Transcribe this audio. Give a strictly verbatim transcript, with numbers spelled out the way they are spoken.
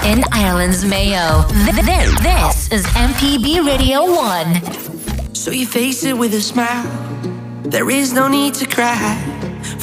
in Ireland's Mayo. Th- This is M P B Radio one. So you face it with a smile. There is no need to cry.